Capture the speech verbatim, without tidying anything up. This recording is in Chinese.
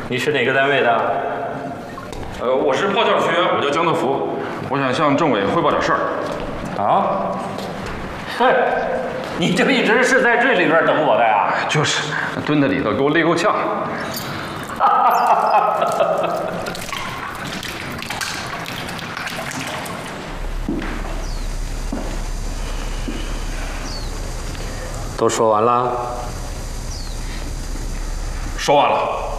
你是哪个单位的？ 呃，我是炮教学员，我叫江德福，我想向政委汇报点事儿。 啊？是，你就一直是在这里边等我的呀？ 就是，蹲在里头给我累够呛。 都说完了？ 说完了。